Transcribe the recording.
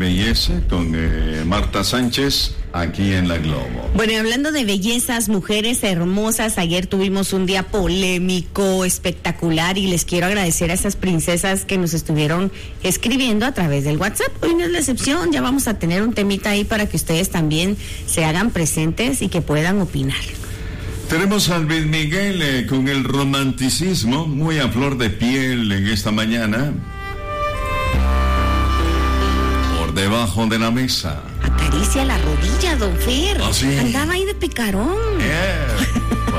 belleza con Marta Sánchez aquí en La Globo. Bueno, y hablando de bellezas, mujeres hermosas, ayer tuvimos un día polémico, espectacular, y les quiero agradecer a esas princesas que nos estuvieron escribiendo a través del WhatsApp. Hoy no es la excepción, ya vamos a tener un temita ahí para que ustedes también se hagan presentes y que puedan opinar. Tenemos a Luis Miguel con el romanticismo muy a flor de piel en esta mañana. Por debajo de la mesa. Acaricia la rodilla, don Fer. ¿Ah, sí? Andaba ahí de picarón. Yeah.